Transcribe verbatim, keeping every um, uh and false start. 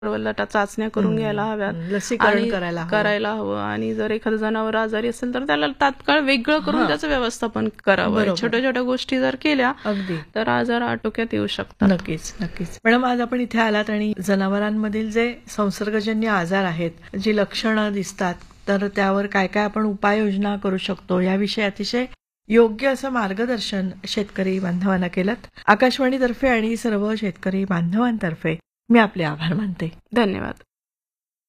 सर्वलटा चाचण्या करून घ्यायला हव्यात, लसीकरण आणि करायला हवं. करायला हवं. आणि जर एखादं जनावर आजारी असेल तर त्याला तात्काळ वेगळं करून हां. त्याचं व्यवस्थापन करावं. बरोबर. छोट्या छोट्या गोष्टी जर केल्या अगदी तर आजार आटोक्यात येऊ शकतात. नक्कीच नक्कीच मॅडम, आज आपण इथे आलात आणि जनावरांमधील जे संसर्गजन्य आजार आहेत, जी लक्षणं दिसतात, तर त्यावर काय काय आपण उपाययोजना करू शकतो याविषयी अतिशय योग्य असं मार्गदर्शन शेतकरी बांधवांना केलं. आकाशवाणीतर्फे आणि सर्व शेतकरी बांधवांतर्फे मी आपले आभार मानते. धन्यवाद.